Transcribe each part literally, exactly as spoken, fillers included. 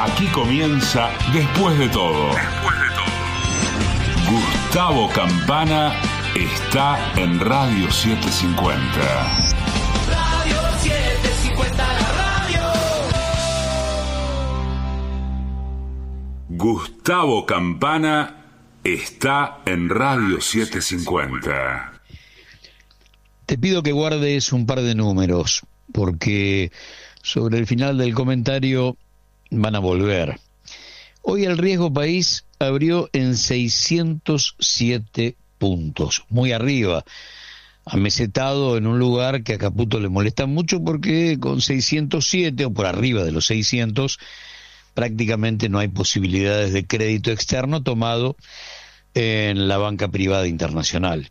Aquí comienza Después de todo. Después de todo. Gustavo Campana está en Radio setecientos cincuenta. Radio setecientos cincuenta, la radio. Gustavo Campana está en Radio setecientos cincuenta. Te pido que guardes un par de números, porque sobre el final del comentario van a volver. Hoy el Riesgo País abrió en seiscientos siete puntos, muy arriba, amesetado en un lugar que a Caputo le molesta mucho porque con seiscientos siete o por arriba de los seiscientos prácticamente no hay posibilidades de crédito externo tomado en la banca privada internacional.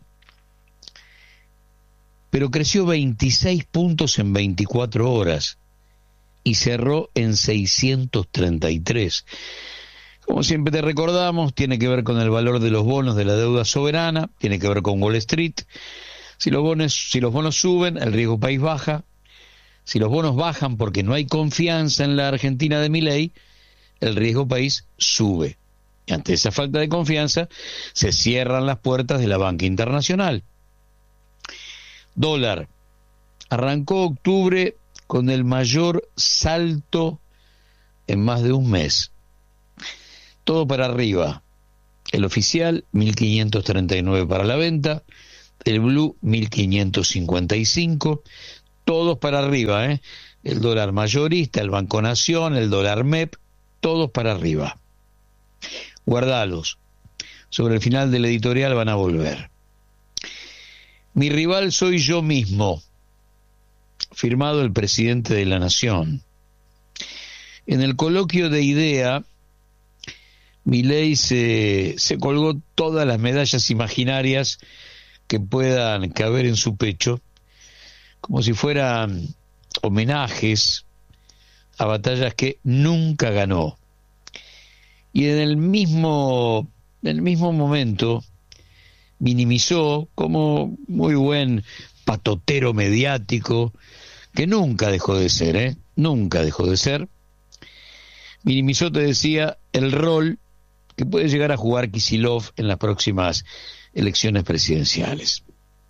Pero creció veintiséis puntos en veinticuatro horas y cerró en seiscientos treinta y tres. Como siempre te recordamos, tiene que ver con el valor de los bonos de la deuda soberana, tiene que ver con Wall Street. Si los bonos, si los bonos suben, el riesgo país baja. Si los bonos bajan porque no hay confianza en la Argentina de Milei, el riesgo país sube. Y ante esa falta de confianza, se cierran las puertas de la banca internacional. Dólar. Arrancó octubre con el mayor salto en más de un mes. Todo para arriba. El oficial, mil quinientos treinta y nueve para la venta. El blue, mil quinientos cincuenta y cinco. Todos para arriba, ¿eh? El dólar mayorista, el Banco Nación, el dólar M E P, todos para arriba. Guardalos. Sobre el final del editorial van a volver. Mi rival soy yo mismo. Firmado el presidente de la Nación. En el coloquio de IDEA, Milei se, se colgó todas las medallas imaginarias que puedan caber en su pecho, como si fueran homenajes a batallas que nunca ganó. Y en el mismo, en el mismo momento minimizó, como muy buen patotero mediático, que nunca dejó de ser, ¿eh? Nunca dejó de ser. Minimizó, te decía, el rol que puede llegar a jugar Kicillof en las próximas elecciones presidenciales.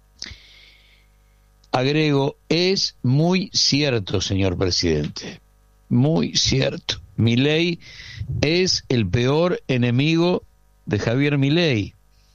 Agrego, es muy cierto, señor presidente, muy cierto. Milei es el peor enemigo de Javier Milei.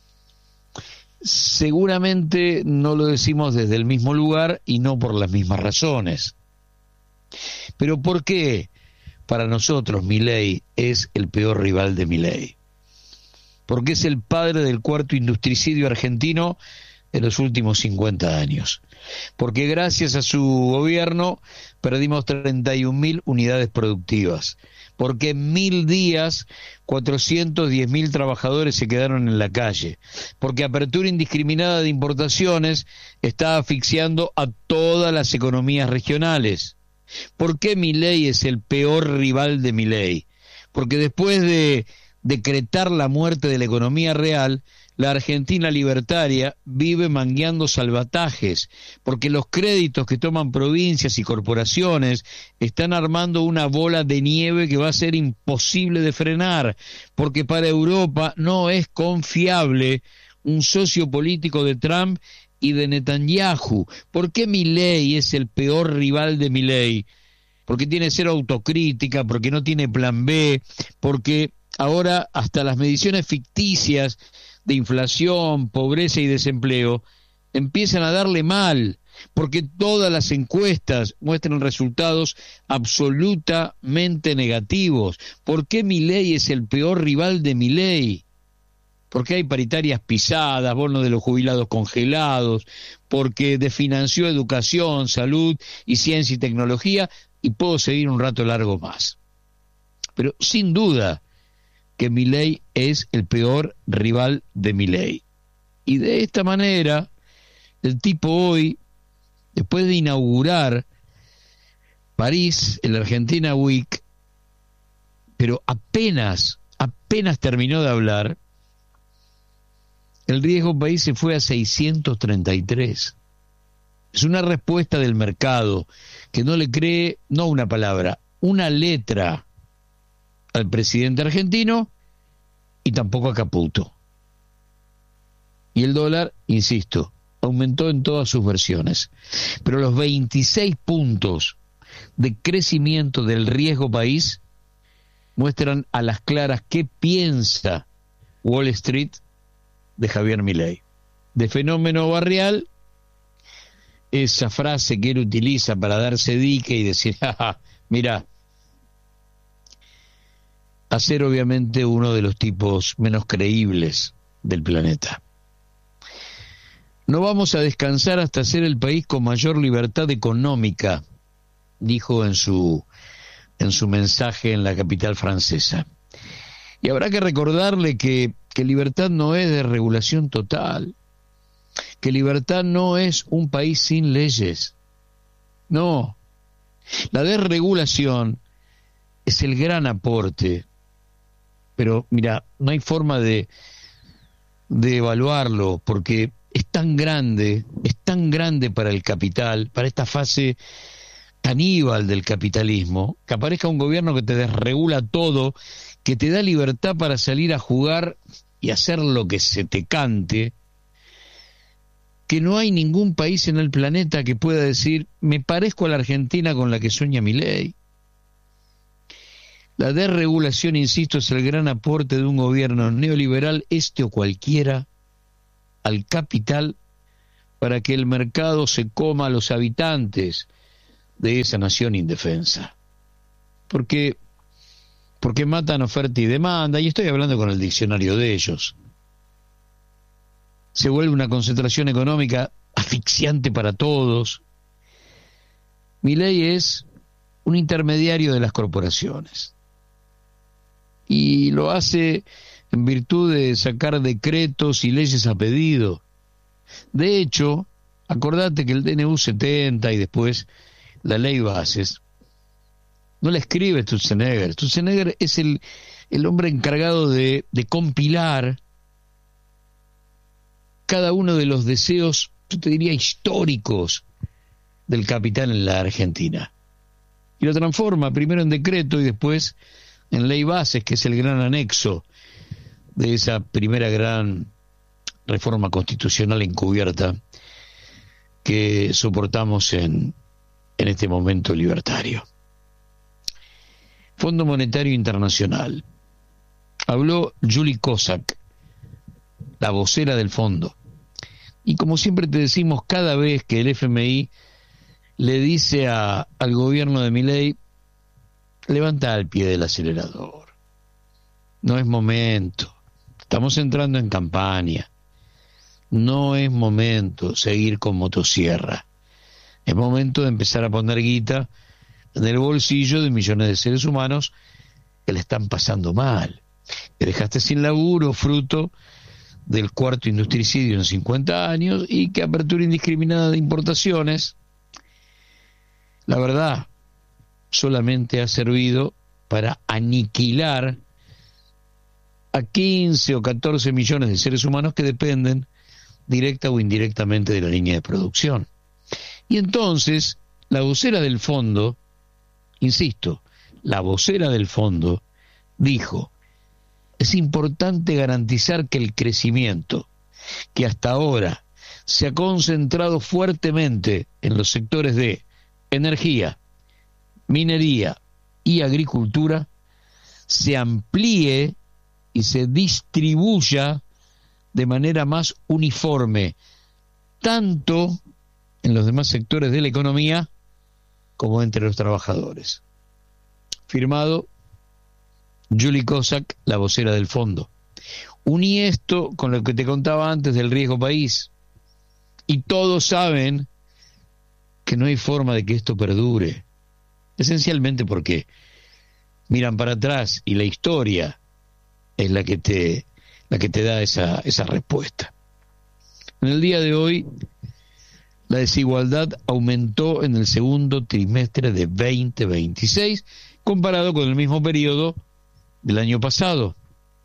Seguramente no lo decimos desde el mismo lugar y no por las mismas razones. Pero ¿por qué para nosotros Milei es el peor rival de Milei? Porque es el padre del cuarto industricidio argentino en los últimos cincuenta años. Porque gracias a su gobierno perdimos treinta y un mil unidades productivas. Porque en mil días cuatrocientos diez mil trabajadores se quedaron en la calle, porque apertura indiscriminada de importaciones está asfixiando a todas las economías regionales. ¿Por qué Milei es el peor rival de Milei? Porque después de decretar la muerte de la economía real, la Argentina libertaria vive mangueando salvatajes, porque los créditos que toman provincias y corporaciones están armando una bola de nieve que va a ser imposible de frenar, porque para Europa no es confiable un socio político de Trump y de Netanyahu. ¿Por qué Milei es el peor rival de Milei? Porque tiene cero autocrítica, porque no tiene plan B, porque ahora hasta las mediciones ficticias de inflación, pobreza y desempleo empiezan a darle mal, porque todas las encuestas muestran resultados absolutamente negativos. ¿Por qué Milei es el peor rival de Milei? Porque hay paritarias pisadas, bonos de los jubilados congelados, porque desfinanció educación, salud y ciencia y tecnología, y puedo seguir un rato largo más. Pero sin duda que Milei es el peor rival de Milei. Y de esta manera, el tipo hoy, después de inaugurar París, el Argentina Week, pero apenas, apenas terminó de hablar, el riesgo país se fue a seiscientos treinta y tres. Es una respuesta del mercado que no le cree, no una palabra, una letra al presidente argentino y tampoco a Caputo. Y el dólar, insisto, aumentó en todas sus versiones. Pero los veintiséis puntos de crecimiento del riesgo país muestran a las claras qué piensa Wall Street de Javier Milei. De fenómeno barrial, esa frase que él utiliza para darse dique y decir, jaja, mira, a ser obviamente uno de los tipos menos creíbles del planeta. No vamos a descansar hasta ser el país con mayor libertad económica, dijo en su, en su mensaje en la capital francesa. Y habrá que recordarle que, que libertad no es de regulación total, que libertad no es un país sin leyes. No, la desregulación es el gran aporte, pero mira, no hay forma de, de evaluarlo, porque es tan grande, es tan grande para el capital, para esta fase caníbal del capitalismo, que aparezca un gobierno que te desregula todo, que te da libertad para salir a jugar y hacer lo que se te cante, que no hay ningún país en el planeta que pueda decir, me parezco a la Argentina con la que sueña Milei. La desregulación, insisto, es el gran aporte de un gobierno neoliberal, este o cualquiera, al capital, para que el mercado se coma a los habitantes de esa nación indefensa. Porque, porque matan oferta y demanda, y estoy hablando con el diccionario de ellos. Se vuelve una concentración económica asfixiante para todos. Milei es un intermediario de las corporaciones. Y lo hace en virtud de sacar decretos y leyes a pedido. De hecho, acordate que el D N U setenta y después la ley Bases no la escribe Sturzenegger. Sturzenegger es el, el hombre encargado de, de compilar cada uno de los deseos, yo te diría, históricos del capital en la Argentina. Y lo transforma primero en decreto y después en ley Bases, que es el gran anexo de esa primera gran reforma constitucional encubierta que soportamos en, en este momento libertario. Fondo Monetario Internacional. Habló Julie Kozak, la vocera del fondo. Y como siempre te decimos, cada vez que el F M I le dice a, al gobierno de Milei, levanta el pie del acelerador. No es momento. Estamos entrando en campaña. No es momento seguir con motosierra. Es momento de empezar a poner guita en el bolsillo de millones de seres humanos que le están pasando mal, que dejaste sin laburo fruto del cuarto industricidio en cincuenta años y que apertura indiscriminada de importaciones, la verdad, solamente ha servido para aniquilar a quince o catorce millones de seres humanos que dependen directa o indirectamente de la línea de producción. Y entonces, la vocera del fondo, insisto, la vocera del fondo dijo, es importante garantizar que el crecimiento, que hasta ahora se ha concentrado fuertemente en los sectores de energía, minería y agricultura, se amplíe y se distribuya de manera más uniforme, tanto en los demás sectores de la economía como entre los trabajadores. Firmado Julie Kozak, la vocera del fondo. Uní esto con lo que te contaba antes del riesgo país, y todos saben que no hay forma de que esto perdure, esencialmente porque miran para atrás y la historia es la que te, la que te da esa, esa respuesta. En el día de hoy, la desigualdad aumentó en el segundo trimestre de veinte veintiséis comparado con el mismo periodo del año pasado.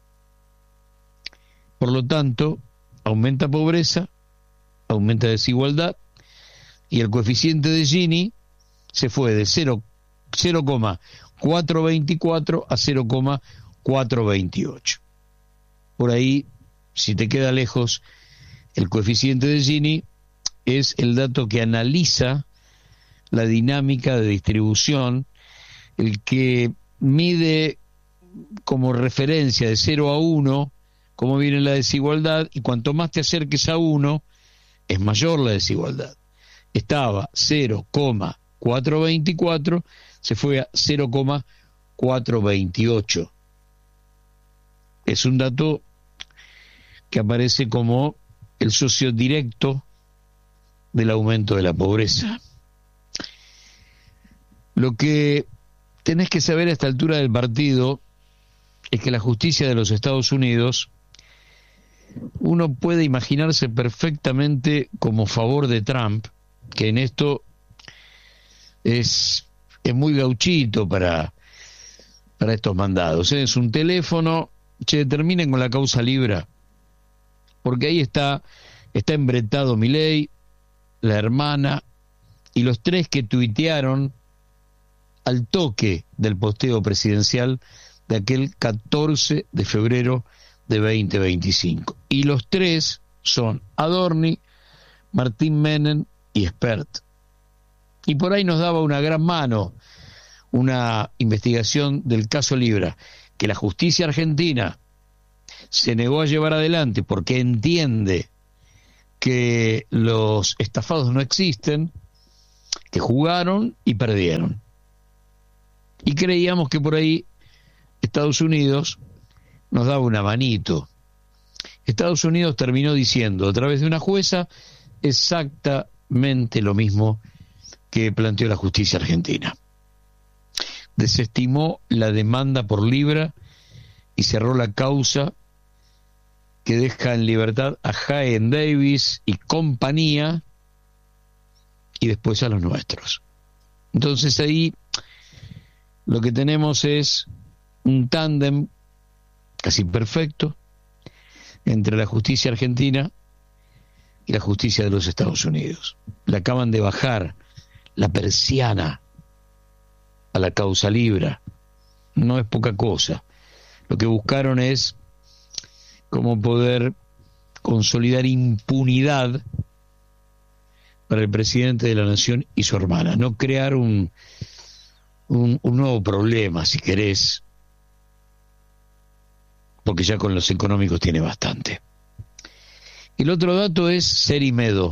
Por lo tanto, aumenta pobreza, aumenta desigualdad, y el coeficiente de Gini se fue de cero coma cuatro veinticuatro a cero coma cuatro veintiocho. Por ahí, si te queda lejos, el coeficiente de Gini es el dato que analiza la dinámica de distribución, el que mide como referencia de cero a uno cómo viene la desigualdad, y cuanto más te acerques a uno, es mayor la desigualdad. Estaba cero coma cuatro veinticuatro, se fue a cero coma cuatro veintiocho. Es un dato que aparece como el socio directo del aumento de la pobreza. Lo que tenés que saber a esta altura del partido es que la justicia de los Estados Unidos, uno puede imaginarse perfectamente como favor de Trump, que en esto es, es muy gauchito para, para estos mandados, ¿eh? Es un teléfono, che, terminen con la causa Libra, porque ahí está, está embretado Milei, la hermana, y los tres que tuitearon al toque del posteo presidencial de aquel catorce de febrero de veinte veinticinco. Y los tres son Adorni, Martín Menem y Spert. Y por ahí nos daba una gran mano una investigación del caso Libra, que la justicia argentina se negó a llevar adelante porque entiende que los estafados no existen, que jugaron y perdieron. Y creíamos que por ahí Estados Unidos nos daba una manito. Estados Unidos terminó diciendo a través de una jueza exactamente lo mismo que planteó la justicia argentina. Desestimó la demanda por Libra y cerró la causa que deja en libertad a Jaén Davis y compañía, y después a los nuestros. Entonces ahí lo que tenemos es un tándem casi perfecto entre la justicia argentina y la justicia de los Estados Unidos. Le acaban de bajar la persiana a la causa Libra. No es poca cosa. Lo que buscaron es cómo poder consolidar impunidad para el presidente de la nación y su hermana, no crear un, un, un nuevo problema, si querés, porque ya con los económicos tiene bastante. El otro dato es Cerimedo,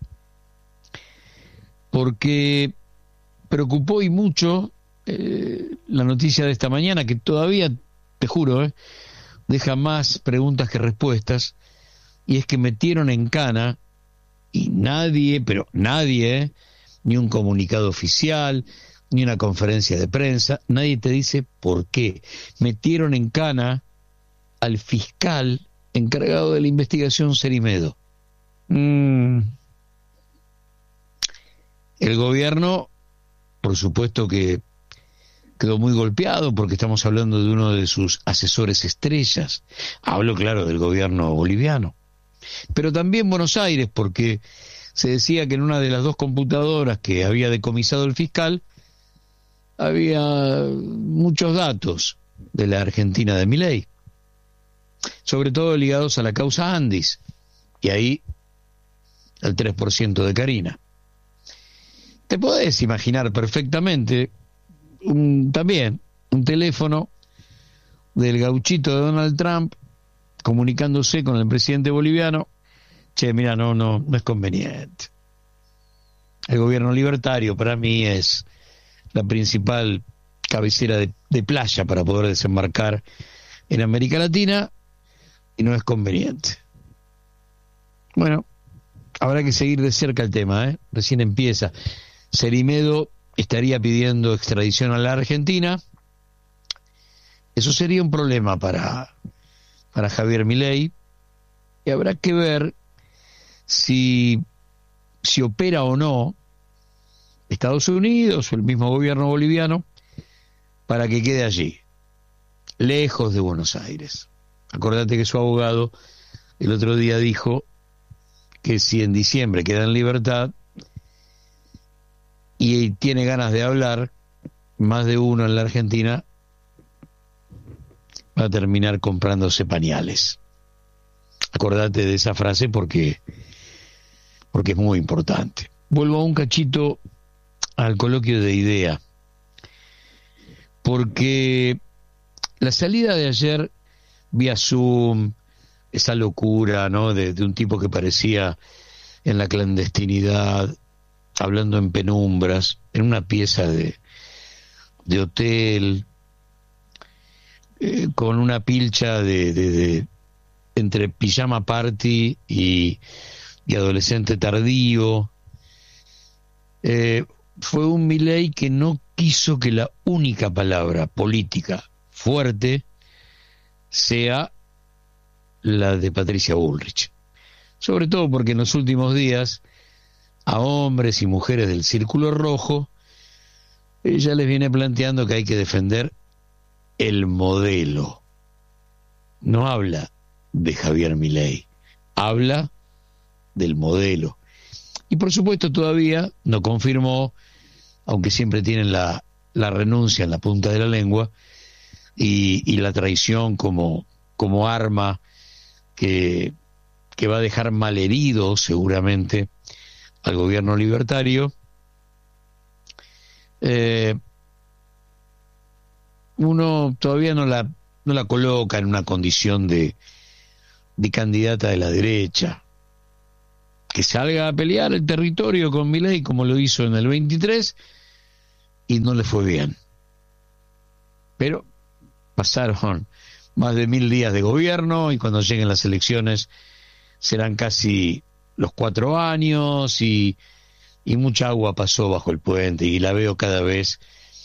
porque preocupó y mucho eh, la noticia de esta mañana, que todavía, te juro, eh, deja más preguntas que respuestas, y es que metieron en cana, y nadie, pero nadie, eh, ni un comunicado oficial, ni una conferencia de prensa, nadie te dice por qué. Metieron en cana al fiscal encargado de la investigación Cerimedo. Mm. El gobierno, por supuesto que quedó muy golpeado porque estamos hablando de uno de sus asesores estrellas. Hablo, claro, del gobierno boliviano. Pero también Buenos Aires, porque se decía que en una de las dos computadoras que había decomisado el fiscal había muchos datos de la Argentina de Milei, sobre todo ligados a la causa Andis, y ahí al tres por ciento de Karina. Te podés imaginar perfectamente un, también un teléfono del gauchito de Donald Trump comunicándose con el presidente boliviano: che, mira, no, no, no es conveniente. El gobierno libertario para mí es la principal cabecera de, de playa para poder desembarcar en América Latina y no es conveniente. Bueno, habrá que seguir de cerca el tema, ¿eh? Recién empieza. Cerimedo estaría pidiendo extradición a la Argentina. Eso sería un problema para, para Javier Milei, y habrá que ver si, si opera o no Estados Unidos o el mismo gobierno boliviano para que quede allí, lejos de Buenos Aires. Acordate que su abogado el otro día dijo que si en diciembre queda en libertad y tiene ganas de hablar, más de uno en la Argentina va a terminar comprándose pañales. Acordate de esa frase porque, porque es muy importante. Vuelvo un cachito al coloquio de idea, porque la salida de ayer vía Zoom, esa locura, ¿no?, de, de un tipo que parecía en la clandestinidad, hablando en penumbras, en una pieza de, de hotel, eh, con una pilcha de, de, de entre pijama party y, y adolescente tardío. Eh, fue un Milei que no quiso que la única palabra política fuerte sea la de Patricia Bullrich, sobre todo porque en los últimos días a hombres y mujeres del Círculo Rojo ella les viene planteando que hay que defender el modelo. No habla de Javier Milei, habla del modelo. Y por supuesto todavía no confirmó, aunque siempre tienen la, la renuncia en la punta de la lengua y, y la traición como, como arma que, que va a dejar malherido seguramente al gobierno libertario. Eh, uno todavía no la, no la coloca en una condición de, de candidata de la derecha. Que salga a pelear el territorio con Milei como lo hizo en el veintitrés y no le fue bien. Pero pasaron más de mil días de gobierno y cuando lleguen las elecciones serán casi los cuatro años y, y mucha agua pasó bajo el puente y la veo cada vez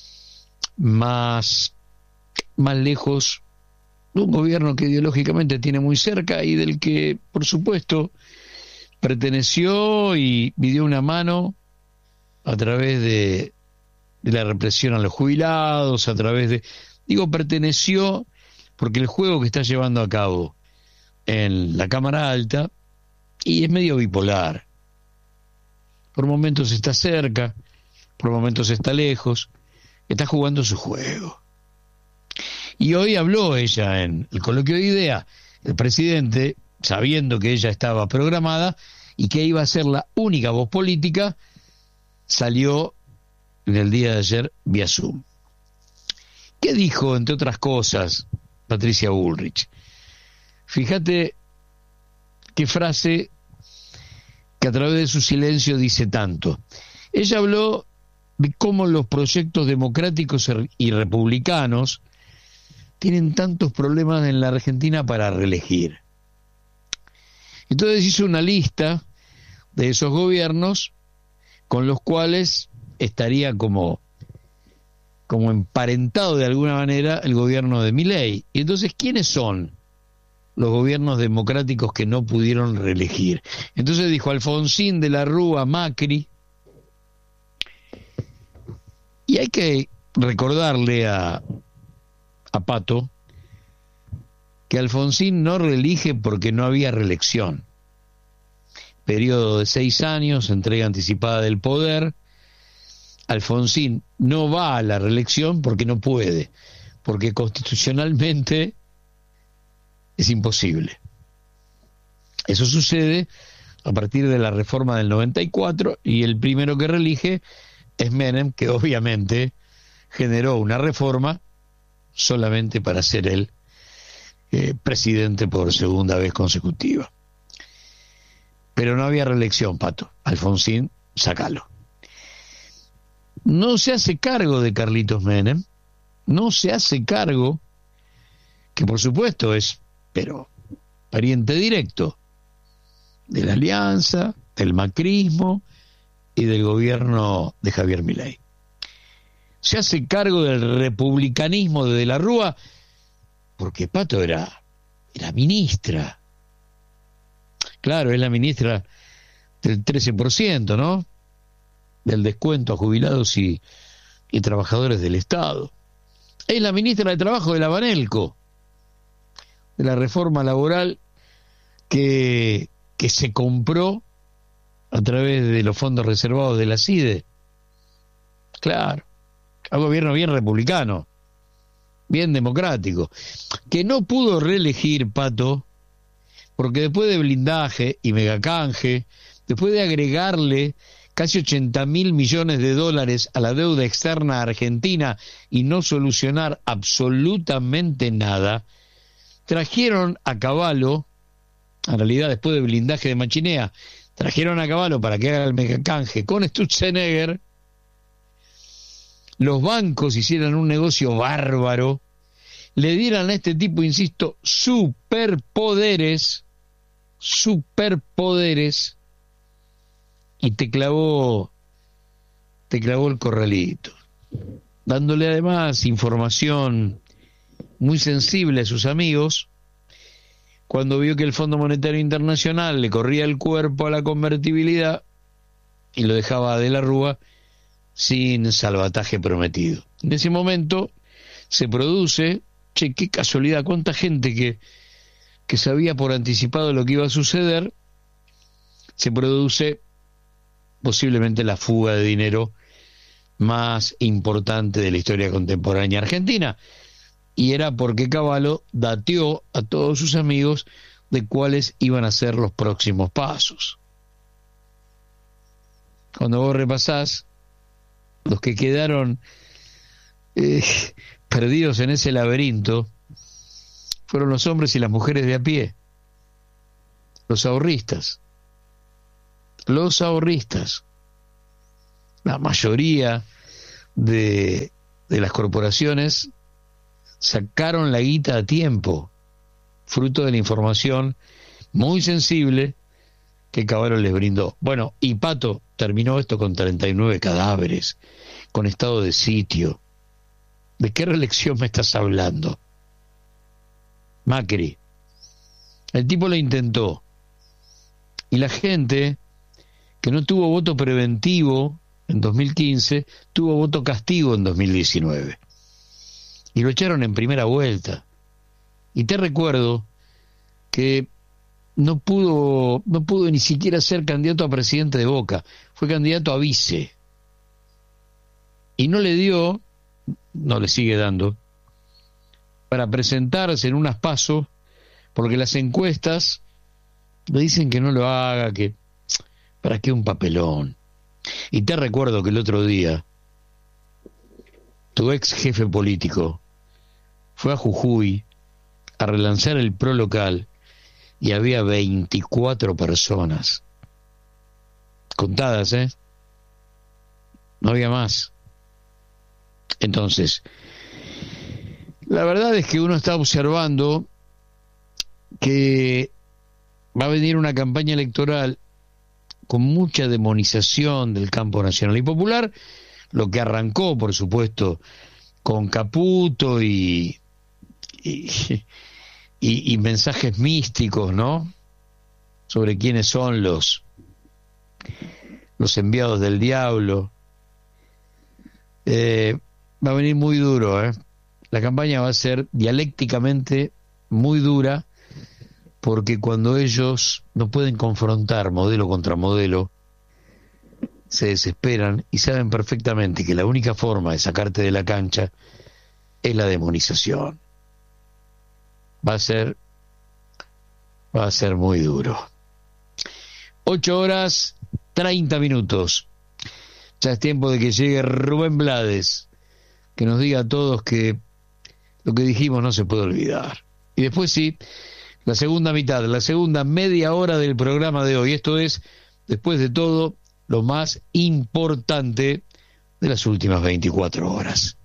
más, más lejos de un gobierno que ideológicamente tiene muy cerca y del que, por supuesto, perteneció y, y dio una mano a través de, de la represión a los jubilados, a través de... Digo perteneció porque el juego que está llevando a cabo en la Cámara Alta, y es medio bipolar. Por momentos está cerca, por momentos está lejos, está jugando su juego. Y hoy habló ella en el coloquio de idea, el presidente, sabiendo que ella estaba programada y que iba a ser la única voz política, salió en el día de ayer vía Zoom. ¿Qué dijo, entre otras cosas, Patricia Bullrich? Fíjate qué frase que a través de su silencio dice tanto. Ella habló de cómo los proyectos democráticos y republicanos tienen tantos problemas en la Argentina para reelegir. Entonces hizo una lista de esos gobiernos con los cuales estaría como, como emparentado de alguna manera el gobierno de Milei. Y entonces, ¿quiénes son los gobiernos democráticos que no pudieron reelegir? Entonces dijo Alfonsín, de la Rúa, Macri. Y hay que recordarle a, a Pato que Alfonsín no reelige porque no había reelección. Periodo de seis años, entrega anticipada del poder. Alfonsín no va a la reelección porque no puede, porque constitucionalmente es imposible. Eso sucede a partir de la reforma del noventa y cuatro y el primero que reelige es Menem, que obviamente generó una reforma solamente para ser él eh, presidente por segunda vez consecutiva. Pero no había reelección, Pato. Alfonsín, sácalo. No se hace cargo de Carlitos Menem, no se hace cargo, que por supuesto es, pero pariente directo de la Alianza, del macrismo y del gobierno de Javier Milei. Se hace cargo del republicanismo de De la Rúa, porque Pato era, era ministra. Claro, es la ministra del trece por ciento, ¿no? Del descuento a jubilados y, y trabajadores del Estado. Es la ministra de Trabajo de la Banelco, de la reforma laboral que, que se compró a través de los fondos reservados de la C I D E. Claro, Un gobierno bien republicano, bien democrático, que no pudo reelegir, Pato, porque después de blindaje y megacanje, después de agregarle casi ochenta mil millones de dólares a la deuda externa argentina y no solucionar absolutamente nada, trajeron a Cavallo, en realidad después de blindaje de Machinea, trajeron a Cavallo para que haga el megacanje con Sturzenegger, los bancos hicieran un negocio bárbaro, le dieran a este tipo, insisto, superpoderes, superpoderes, y te clavó, te clavó el corralito, dándole además información muy sensible a sus amigos, cuando vio que el Fondo Monetario Internacional le corría el cuerpo a la convertibilidad y lo dejaba de la Rúa sin salvataje prometido. En ese momento se produce, che, qué casualidad, cuánta gente que, que sabía por anticipado lo que iba a suceder, se produce posiblemente la fuga de dinero más importante de la historia contemporánea argentina, y era porque Cavallo dateó a todos sus amigos de cuáles iban a ser los próximos pasos. Cuando vos repasás, los que quedaron eh, perdidos en ese laberinto fueron los hombres y las mujeres de a pie, los ahorristas, los ahorristas. La mayoría de, de las corporaciones sacaron la guita a tiempo, fruto de la información muy sensible que Cavallo les brindó. Bueno, y Pato terminó esto con treinta y nueve cadáveres, con estado de sitio. ¿De qué reelección me estás hablando? Macri. El tipo lo intentó. Y la gente que no tuvo voto preventivo en dos mil quince, tuvo voto castigo en dos mil diecinueve. Y lo echaron en primera vuelta. Y te recuerdo que no pudo, no pudo ni siquiera ser candidato a presidente de Boca, fue candidato a vice. Y no le dio, no le sigue dando, para presentarse en unas PASO, porque las encuestas le dicen que no lo haga, que para qué un papelón. Y te recuerdo que el otro día tu ex jefe político fue a Jujuy a relanzar el PRO local y había veinticuatro personas contadas, ¿eh? No había más. Entonces, la verdad es que uno está observando que va a venir una campaña electoral con mucha demonización del campo nacional y popular, lo que arrancó, por supuesto, con Caputo y, y, y, y mensajes místicos, ¿no?, sobre quiénes son los, los enviados del diablo. Eh, va a venir muy duro, ¿eh? La campaña va a ser dialécticamente muy dura, porque cuando ellos no pueden confrontar modelo contra modelo, se desesperan y saben perfectamente que la única forma de sacarte de la cancha es la demonización. Va a ser, va a ser muy duro. Ocho horas, treinta minutos. Ya es tiempo de que llegue Rubén Blades, que nos diga a todos que lo que dijimos no se puede olvidar. Y después sí, la segunda mitad, la segunda media hora del programa de hoy. Esto es, después de todo, lo más importante de las últimas veinticuatro horas.